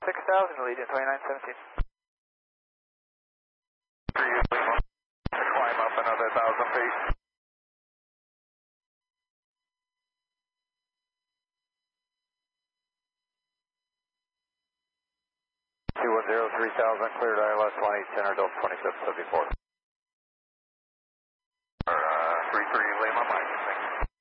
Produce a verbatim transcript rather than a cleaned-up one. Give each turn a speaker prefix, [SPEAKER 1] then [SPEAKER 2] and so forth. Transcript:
[SPEAKER 1] six thousand, Allegiant twenty-nine seventeen.
[SPEAKER 2] Climb up another thousand feet. two one zero, three thousand, cleared I L S one eight, center, Delta twenty-seven seventy-four. Uh, three three